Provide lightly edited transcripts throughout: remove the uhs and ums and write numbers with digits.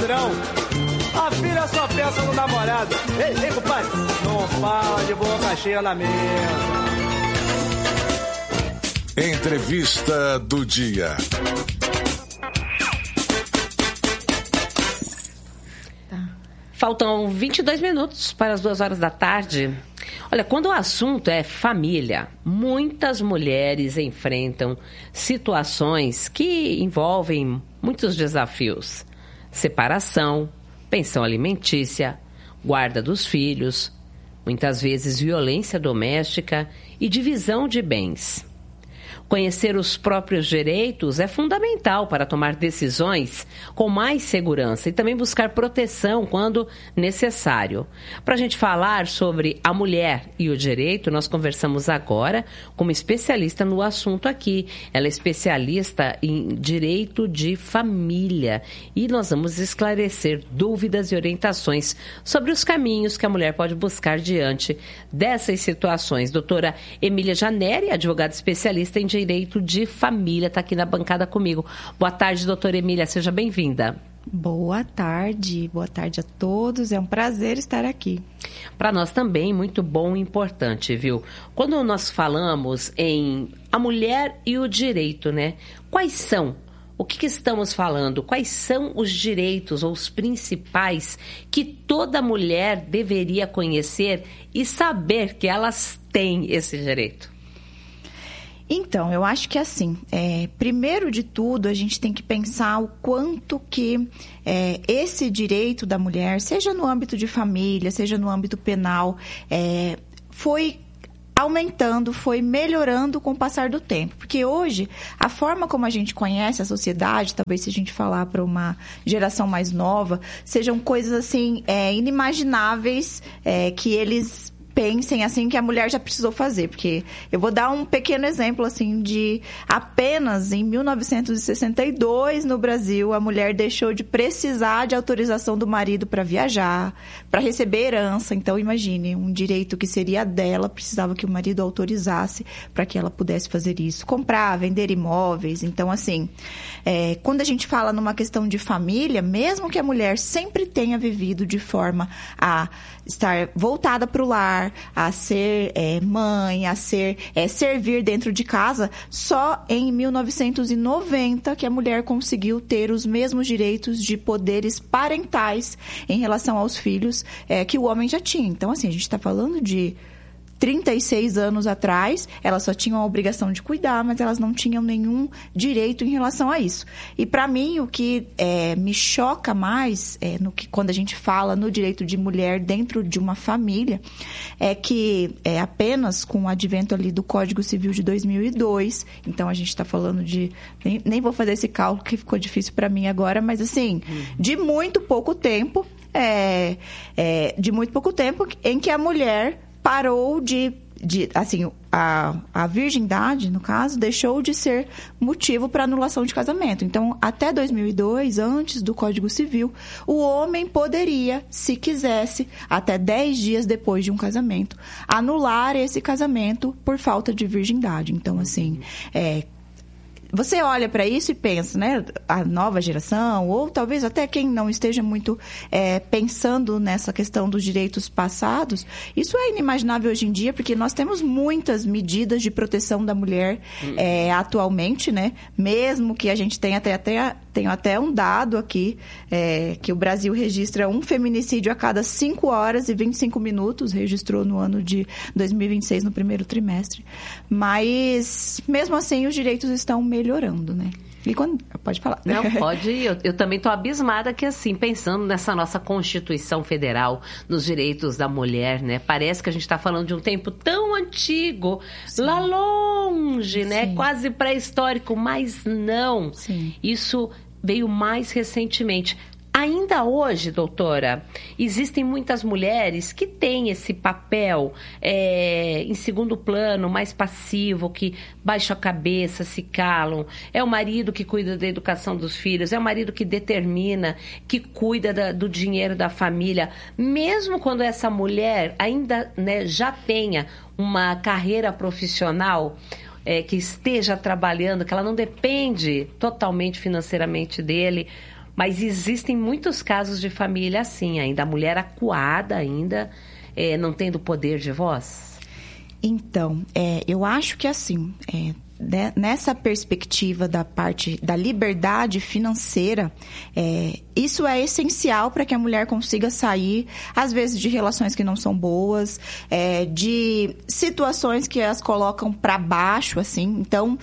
ladrão. A filha só pensa no namorado. Ei, compadre, não fala de boca cheia na mesa. Entrevista do dia. Faltam 22 minutos para as 2 horas da tarde. Olha, quando o assunto é família, muitas mulheres enfrentam situações que envolvem muitos desafios. Separação, pensão alimentícia, guarda dos filhos, muitas vezes violência doméstica e divisão de bens. Conhecer os próprios direitos é fundamental para tomar decisões com mais segurança e também buscar proteção quando necessário. Para a gente falar sobre a mulher e o direito, nós conversamos agora com uma especialista no assunto aqui. Ela é especialista em direito de família e nós vamos esclarecer dúvidas e orientações sobre os caminhos que a mulher pode buscar diante dessas situações. Doutora Emília Janeri, advogada especialista em direito de família, está aqui na bancada comigo. Boa tarde, doutora Emília, seja bem-vinda. Boa tarde a todos, é um prazer estar aqui. Para nós também, muito bom e importante, viu? Quando nós falamos em a mulher e o direito, né? Quais são? O que estamos falando? Quais são os direitos ou os principais que toda mulher deveria conhecer e saber que elas têm esse direito? Então, eu acho que assim, primeiro de tudo, a gente tem que pensar o quanto que esse direito da mulher, seja no âmbito de família, seja no âmbito penal, foi aumentando, foi melhorando com o passar do tempo. Porque hoje, a forma como a gente conhece a sociedade, talvez se a gente falar para uma geração mais nova, sejam coisas assim inimagináveis que eles pensem assim que a mulher já precisou fazer, porque eu vou dar um pequeno exemplo assim de apenas em 1962 no Brasil a mulher deixou de precisar de autorização do marido para viajar, para receber herança. Então imagine, um direito que seria dela precisava que o marido autorizasse para que ela pudesse fazer isso, comprar, vender imóveis. Então assim, quando a gente fala numa questão de família, mesmo que a mulher sempre tenha vivido de forma a estar voltada para o lar, a ser mãe, a servir dentro de casa, só em 1990 que a mulher conseguiu ter os mesmos direitos de poderes parentais em relação aos filhos que o homem já tinha. Então, assim, a gente está falando de 36 anos atrás, elas só tinham a obrigação de cuidar, mas elas não tinham nenhum direito em relação a isso. E para mim, o que me choca mais, quando a gente fala no direito de mulher dentro de uma família, é que apenas com o advento ali do Código Civil de 2002, então a gente está falando de... Nem vou fazer esse cálculo que ficou difícil para mim agora, mas assim, de muito pouco tempo, em que a mulher parou assim, a virgindade, no caso, deixou de ser motivo para anulação de casamento. Então, até 2002, antes do Código Civil, o homem poderia, se quisesse, até 10 dias depois de um casamento, anular esse casamento por falta de virgindade. Então, assim, você olha para isso e pensa, né, a nova geração, ou talvez até quem não esteja muito pensando nessa questão dos direitos passados, isso é inimaginável hoje em dia, porque nós temos muitas medidas de proteção da mulher atualmente, né, mesmo que a gente tenha até um dado aqui, que o Brasil registra um feminicídio a cada 5 horas e 25 minutos, registrou no ano de 2026, no primeiro trimestre. Mas, mesmo assim, os direitos estão melhorando, né? E pode falar. Não, pode ir. Eu também estou abismada que, assim, pensando nessa nossa Constituição Federal, nos direitos da mulher, né? Parece que a gente está falando de um tempo tão antigo, sim, lá longe, né? Sim. Quase pré-histórico, mas não. Sim. Isso veio mais recentemente. Ainda hoje, doutora, existem muitas mulheres que têm esse papel em segundo plano, mais passivo, que baixam a cabeça, se calam. É o marido que cuida da educação dos filhos, é o marido que determina, que cuida do dinheiro da família. Mesmo quando essa mulher ainda, né, já tenha uma carreira profissional, que esteja trabalhando, que ela não depende totalmente financeiramente dele, Mas existem muitos casos de família assim ainda, a mulher acuada ainda, não tendo poder de voz? Então, eu acho que assim, nessa perspectiva da parte da liberdade financeira, isso é essencial para que a mulher consiga sair, às vezes, de relações que não são boas, de situações que as colocam para baixo, assim. Então,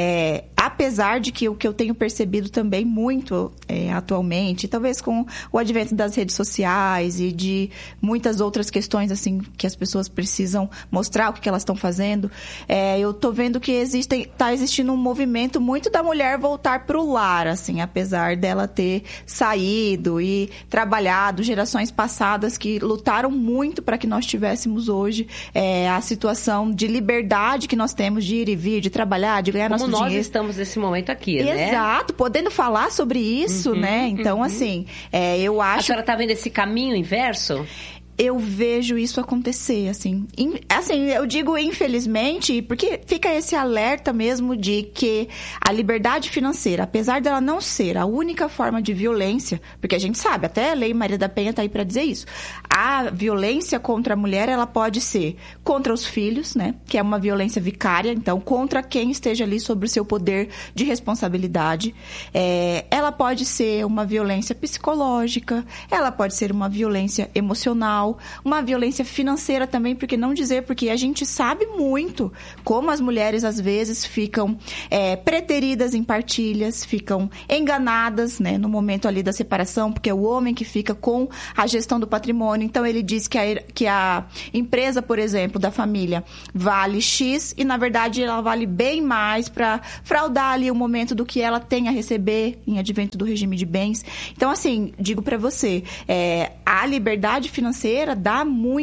apesar de que o que eu tenho percebido também muito atualmente, talvez com o advento das redes sociais e de muitas outras questões, assim, que as pessoas precisam mostrar o que elas estão fazendo, eu tô vendo que tá existindo um movimento muito da mulher voltar pro lar, assim, apesar dela ter saído e trabalhado gerações passadas que lutaram muito para que nós tivéssemos hoje a situação de liberdade que nós temos de ir e vir, de trabalhar, de ganhar nosso dinheiro. Como nós estamos nesse momento aqui, né? Exato, podendo falar sobre isso, né? Então, assim, eu acho... A senhora tá vendo esse caminho inverso? Eu vejo isso acontecer, assim. Assim, eu digo infelizmente, porque fica esse alerta mesmo de que a liberdade financeira, apesar dela não ser a única forma de violência, porque a gente sabe, até a Lei Maria da Penha tá aí para dizer isso. A violência contra a mulher, ela pode ser contra os filhos, né? Que é uma violência vicária, então, contra quem esteja ali sobre o seu poder de responsabilidade. Ela pode ser uma violência psicológica, ela pode ser uma violência emocional, uma violência financeira também, porque não dizer, porque a gente sabe muito como as mulheres às vezes ficam preteridas em partilhas, ficam enganadas, né, no momento ali da separação, porque é o homem que fica com a gestão do patrimônio. Então ele diz que a empresa, por exemplo, da família vale X e na verdade ela vale bem mais para fraudar ali o momento do que ela tem a receber em advento do regime de bens. Então, assim, digo para você, a liberdade financeira dá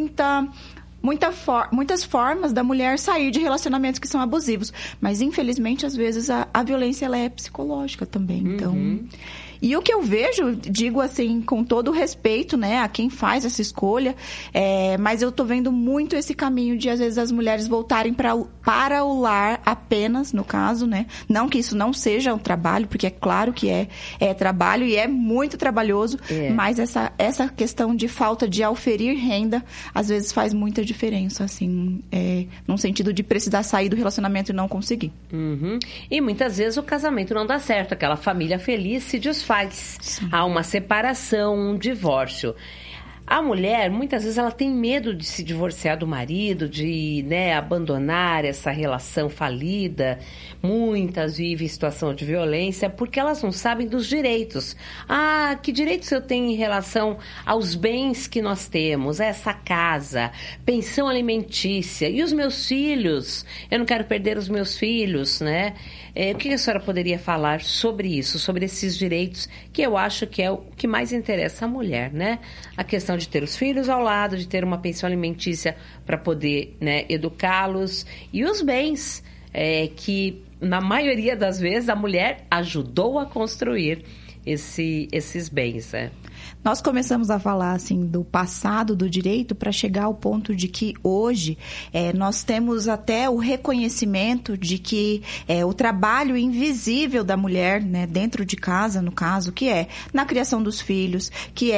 muitas formas da mulher sair de relacionamentos que são abusivos. Mas, infelizmente, às vezes, a violência ela é psicológica também. Então... E o que eu vejo, digo assim, com todo o respeito, né, a quem faz essa escolha, mas eu tô vendo muito esse caminho de, às vezes, as mulheres voltarem para o lar apenas, no caso, né? Não que isso não seja um trabalho, porque é claro que é trabalho e é muito trabalhoso, mas essa questão de falta de auferir renda, às vezes faz muita diferença, assim, num sentido de precisar sair do relacionamento e não conseguir. E muitas vezes o casamento não dá certo, aquela família feliz se desfaz. Sim. Há uma separação, um divórcio. A mulher, muitas vezes, ela tem medo de se divorciar do marido, de, né, abandonar essa relação falida. Muitas vivem situação de violência porque elas não sabem dos direitos. Ah, que direitos eu tenho em relação aos bens que nós temos, essa casa, pensão alimentícia e os meus filhos? Eu não quero perder os meus filhos, né? O que a senhora poderia falar sobre isso, sobre esses direitos, que eu acho que é o que mais interessa à mulher, né? A questão de ter os filhos ao lado, de ter uma pensão alimentícia para poder, né, educá-los, e os bens que, na maioria das vezes, a mulher ajudou a construir esses bens, né? Nós começamos a falar, assim, do passado do direito para chegar ao ponto de que hoje nós temos até o reconhecimento de que o trabalho invisível da mulher, né, dentro de casa, no caso, que é na criação dos filhos, que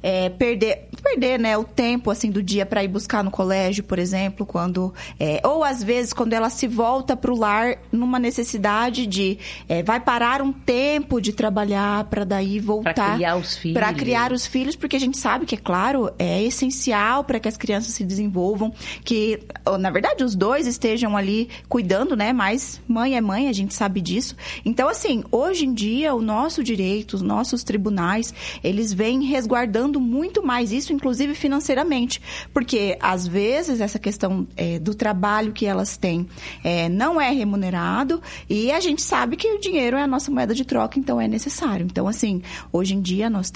perder, né, o tempo, assim, do dia para ir buscar no colégio, por exemplo, quando ou às vezes quando ela se volta para o lar numa necessidade de vai parar um tempo de trabalhar para daí voltar para criar os filhos. Para criar os filhos, porque a gente sabe que, é claro, é essencial para que as crianças se desenvolvam, que, na verdade, os dois estejam ali cuidando, né? Mas mãe é mãe, a gente sabe disso. Então, assim, hoje em dia, o nosso direito, os nossos tribunais, eles vêm resguardando muito mais isso, inclusive financeiramente. Porque, às vezes, essa questão do trabalho que elas têm não é remunerado e a gente sabe que o dinheiro é a nossa moeda de troca, então é necessário. Então, assim, hoje em dia, nós temos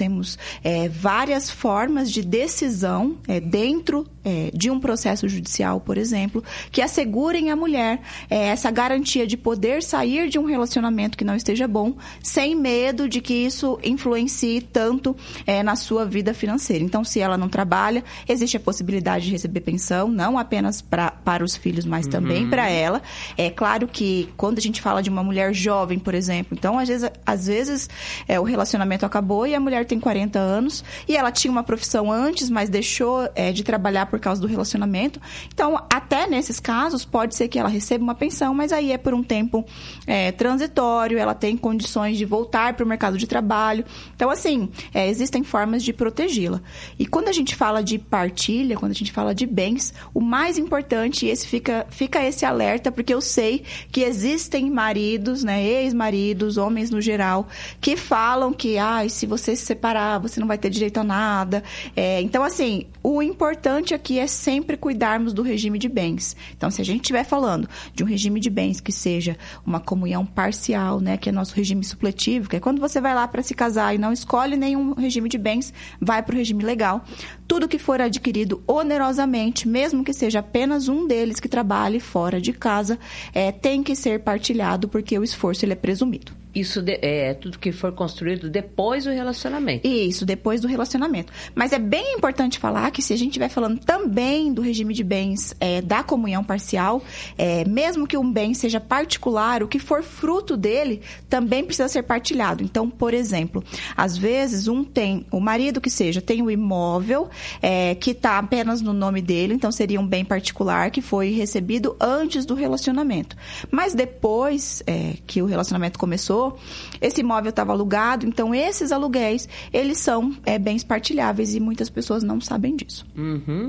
várias formas de decisão dentro de um processo judicial, por exemplo, que assegurem à mulher essa garantia de poder sair de um relacionamento que não esteja bom, sem medo de que isso influencie tanto na sua vida financeira. Então, se ela não trabalha, existe a possibilidade de receber pensão, não apenas para os filhos, mas também para ela. É claro que quando a gente fala de uma mulher jovem, por exemplo, então, às vezes o relacionamento acabou e a mulher tem 40 anos e ela tinha uma profissão antes, mas deixou de trabalhar por causa do relacionamento. Então, até nesses casos, pode ser que ela receba uma pensão, mas aí é por um tempo transitório, ela tem condições de voltar para o mercado de trabalho. Então, assim, existem formas de protegê-la. E quando a gente fala de partilha, quando a gente fala de bens, o mais importante, fica esse alerta, porque eu sei que existem maridos, né, ex-maridos, homens no geral, que falam que, se você se separar, você não vai ter direito a nada. Então, assim, o importante aqui é sempre cuidarmos do regime de bens. Então, se a gente estiver falando de um regime de bens que seja uma comunhão parcial, né, que é nosso regime supletivo, que é quando você vai lá para se casar e não escolhe nenhum regime de bens, vai para o regime legal. Tudo que for adquirido onerosamente, mesmo que seja apenas um deles que trabalhe fora de casa, tem que ser partilhado, porque o esforço ele é presumido. Isso é tudo que for construído depois do relacionamento. Isso, depois do relacionamento. Mas é bem importante falar que se a gente estiver falando também do regime de bens da comunhão parcial, mesmo que um bem seja particular, o que for fruto dele também precisa ser partilhado. Então, por exemplo, às vezes o marido que seja, tem o imóvel que está apenas no nome dele, então seria um bem particular que foi recebido antes do relacionamento. Mas depois que o relacionamento começou, esse imóvel estava alugado, então esses aluguéis, eles são bens partilháveis e muitas pessoas não sabem disso. Uhum.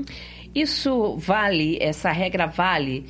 Essa regra vale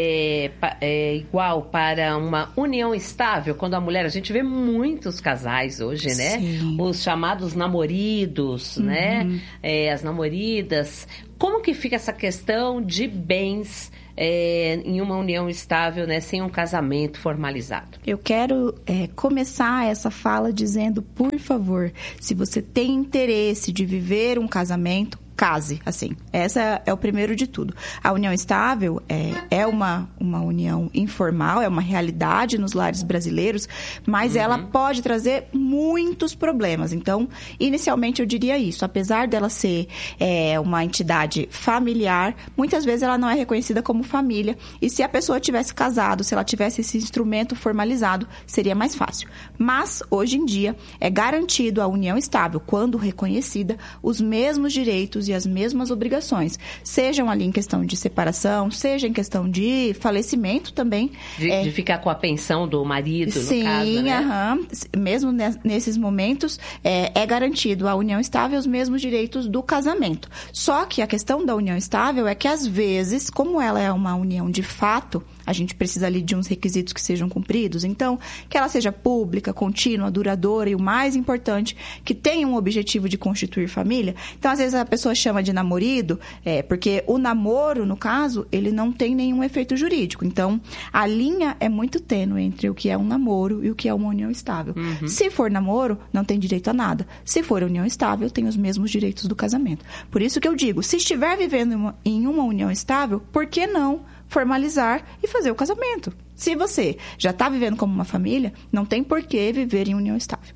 igual para uma união estável, quando a mulher, a gente vê muitos casais hoje, né? Sim. Os chamados namoridos, né? As namoridas. Como que fica essa questão de bens em uma união estável, né, sem um casamento formalizado? Eu quero começar essa fala dizendo, por favor, se você tem interesse de viver um casamento, case, assim. Essa é o primeiro de tudo. A união estável é uma união informal, é uma realidade nos lares brasileiros, mas ela pode trazer muitos problemas. Então, inicialmente eu diria isso. Apesar dela ser uma entidade familiar, muitas vezes ela não é reconhecida como família. E se a pessoa tivesse casado, se ela tivesse esse instrumento formalizado, seria mais fácil. Mas, hoje em dia, é garantido à união estável, quando reconhecida, os mesmos direitos e as mesmas obrigações, sejam ali em questão de separação, seja em questão de falecimento também. De ficar com a pensão do marido, sim, no caso, né? Mesmo nesses momentos, é garantido à união estável os mesmos direitos do casamento. Só que a questão da união estável é que, às vezes, como ela é uma união de fato, a gente precisa ali de uns requisitos que sejam cumpridos. Então, que ela seja pública, contínua, duradoura e, o mais importante, que tenha um objetivo de constituir família. Então, às vezes, a pessoa chama de namorido, porque o namoro, no caso, ele não tem nenhum efeito jurídico. Então, a linha é muito tênue entre o que é um namoro e o que é uma união estável. Se for namoro, não tem direito a nada. Se for união estável, tem os mesmos direitos do casamento. Por isso que eu digo, se estiver vivendo em uma união estável, por que não formalizar e fazer o casamento? Se você já está vivendo como uma família, não tem por que viver em união estável.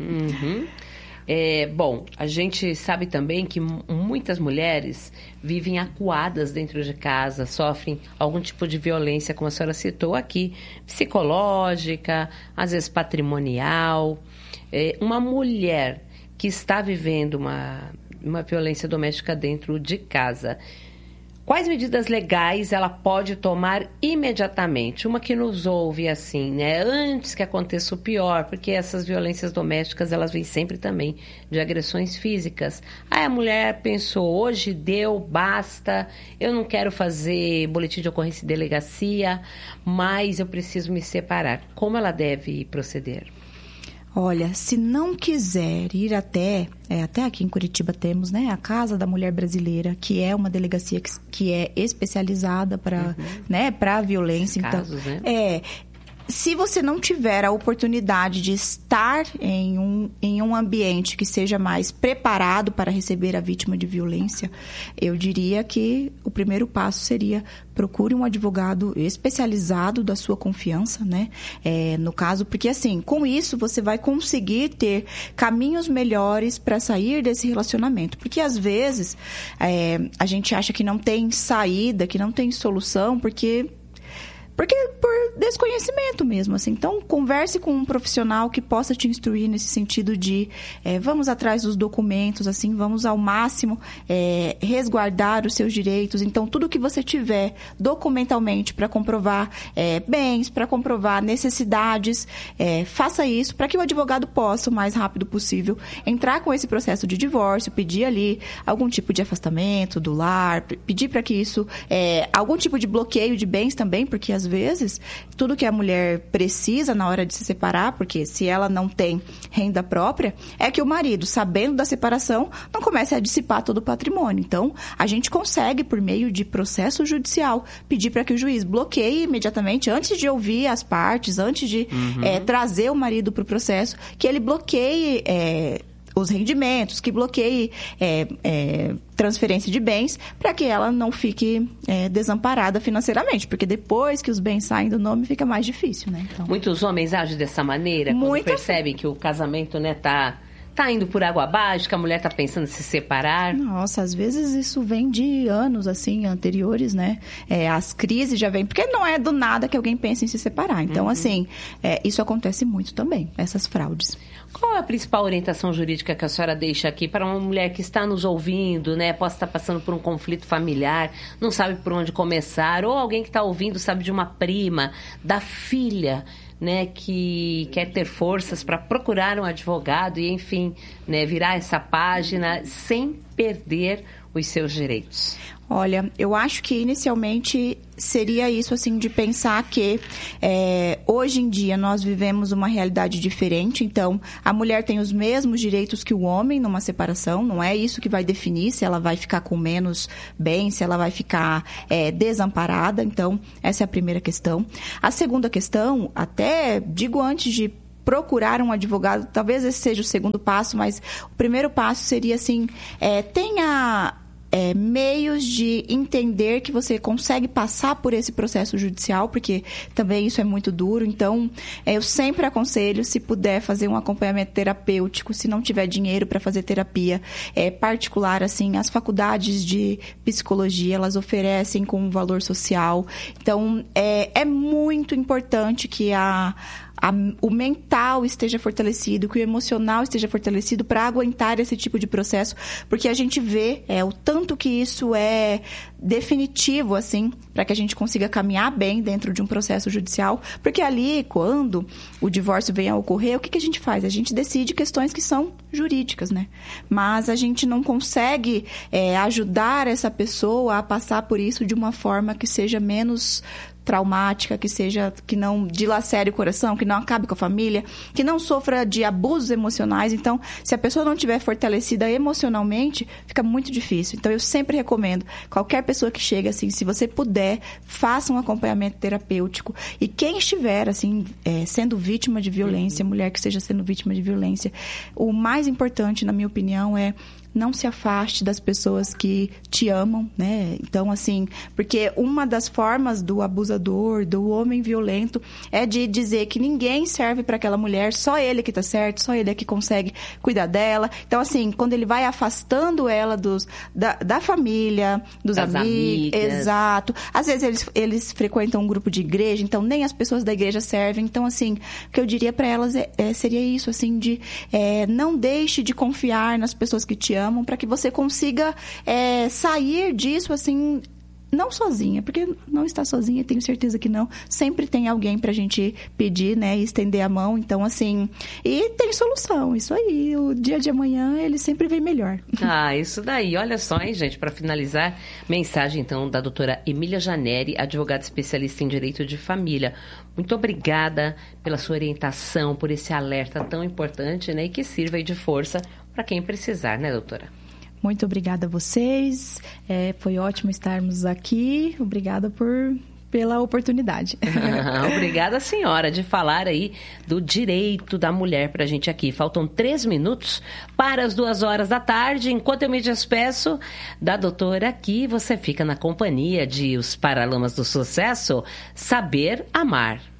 Bom, a gente sabe também que muitas mulheres vivem acuadas dentro de casa, sofrem algum tipo de violência, como a senhora citou aqui, psicológica, às vezes patrimonial. Uma mulher que está vivendo uma violência doméstica dentro de casa, quais medidas legais ela pode tomar imediatamente? Uma que nos ouve assim, né? Antes que aconteça o pior, porque essas violências domésticas, elas vêm sempre também de agressões físicas. A mulher pensou, hoje deu, basta, eu não quero fazer boletim de ocorrência em delegacia, mas eu preciso me separar. Como ela deve proceder? Olha, se não quiser ir até aqui em Curitiba temos, né, a Casa da Mulher Brasileira, que é uma delegacia que é especializada para, né, para a violência. Esses então, casos, né? se você não tiver a oportunidade de estar em um ambiente que seja mais preparado para receber a vítima de violência, eu diria que o primeiro passo seria procure um advogado especializado da sua confiança, né? No caso, porque assim, com isso você vai conseguir ter caminhos melhores para sair desse relacionamento. Porque às vezes a gente acha que não tem saída, que não tem solução, porque por desconhecimento mesmo, assim. Então, converse com um profissional que possa te instruir nesse sentido de vamos atrás dos documentos, assim, vamos ao máximo resguardar os seus direitos. Então, tudo que você tiver documentalmente para comprovar bens, para comprovar necessidades, faça isso para que o advogado possa, o mais rápido possível, entrar com esse processo de divórcio, pedir ali algum tipo de afastamento do lar, pedir para que isso, algum tipo de bloqueio de bens também, porque às vezes, tudo que a mulher precisa na hora de se separar, porque se ela não tem renda própria, é que o marido, sabendo da separação, não comece a dissipar todo o patrimônio. Então, a gente consegue, por meio de processo judicial, pedir para que o juiz bloqueie imediatamente, antes de ouvir as partes, antes de trazer o marido para o processo, que ele bloqueie os rendimentos, que bloqueie transferência de bens, para que ela não fique desamparada financeiramente, porque depois que os bens saem do nome, fica mais difícil, né? Então, muitos homens agem dessa maneira, quando percebem que o casamento, né, tá indo por água abaixo, que a mulher tá pensando em se separar. Nossa, às vezes isso vem de anos, assim, anteriores, né? As crises já vêm, porque não é do nada que alguém pensa em se separar. Então, assim, isso acontece muito também, essas fraudes. Qual é a principal orientação jurídica que a senhora deixa aqui para uma mulher que está nos ouvindo, né? Possa estar passando por um conflito familiar, não sabe por onde começar, ou alguém que está ouvindo sabe de uma prima, da filha, né, que quer ter forças para procurar um advogado e, enfim, né, virar essa página sem perder os seus direitos? Olha, eu acho que inicialmente seria isso, assim, de pensar que hoje em dia nós vivemos uma realidade diferente, então a mulher tem os mesmos direitos que o homem numa separação, não é isso que vai definir se ela vai ficar com menos bem, se ela vai ficar desamparada, então essa é a primeira questão. A segunda questão, até digo antes de procurar um advogado, talvez esse seja o segundo passo, mas o primeiro passo seria assim, tenha meios de entender que você consegue passar por esse processo judicial, porque também isso é muito duro. Então, eu sempre aconselho, se puder, fazer um acompanhamento terapêutico, se não tiver dinheiro para fazer terapia particular, assim, as faculdades de psicologia, elas oferecem com um valor social. Então, é muito importante que o mental esteja fortalecido, que o emocional esteja fortalecido para aguentar esse tipo de processo, porque a gente vê o tanto que isso é definitivo, assim, para que a gente consiga caminhar bem dentro de um processo judicial, porque ali, quando o divórcio vem a ocorrer, o que a gente faz? A gente decide questões que são jurídicas, né? Mas a gente não consegue ajudar essa pessoa a passar por isso de uma forma que seja menos traumática, que não dilacere o coração, que não acabe com a família, que não sofra de abusos emocionais. Então, se a pessoa não estiver fortalecida emocionalmente, fica muito difícil. Então, eu sempre recomendo, qualquer pessoa que chega, assim, se você puder, faça um acompanhamento terapêutico. E quem estiver, assim, sendo vítima de violência, mulher que esteja sendo vítima de violência, o mais importante, na minha opinião, é não se afaste das pessoas que te amam, né? Então, assim, porque uma das formas do abusador, do homem violento, é de dizer que ninguém serve para aquela mulher, só ele que tá certo, só ele é que consegue cuidar dela. Então, assim, quando ele vai afastando ela da família, dos amigos, exato. Às vezes eles frequentam um grupo de igreja, então nem as pessoas da igreja servem. Então, assim, o que eu diria para elas seria isso, assim, de não deixe de confiar nas pessoas que te amam, para que você consiga sair disso, assim, não sozinha, porque não está sozinha, tenho certeza que não. Sempre tem alguém pra gente pedir, né, e estender a mão. Então, assim, e tem solução, isso aí. O dia de amanhã, ele sempre vem melhor. Isso daí. Olha só, hein, gente, para finalizar, mensagem, então, da doutora Emília Janeri, advogada especialista em direito de família. Muito obrigada pela sua orientação, por esse alerta tão importante, né, e que sirva aí de força para quem precisar, né, doutora? Muito obrigada a vocês. Foi ótimo estarmos aqui. Obrigada por pela oportunidade. Obrigada, senhora, de falar aí do direito da mulher pra gente aqui. Faltam 3 minutos para as 14h. Enquanto eu me despeço da doutora aqui, você fica na companhia de Os Paralamas do Sucesso, Saber Amar.